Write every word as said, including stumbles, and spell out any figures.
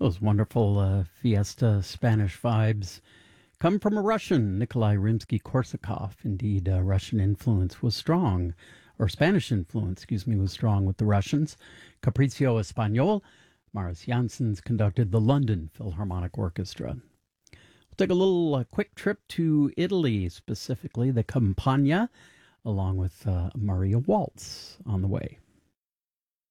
Those wonderful uh, fiesta Spanish vibes come from a Russian, Nikolai Rimsky-Korsakov. Indeed, uh, Russian influence was strong, or Spanish influence, excuse me, was strong with the Russians. Capriccio Español, Maris Janssens conducted the London Philharmonic Orchestra. We'll take a little uh, quick trip to Italy, specifically the Campagna, along with uh, Maria Waltz on the way.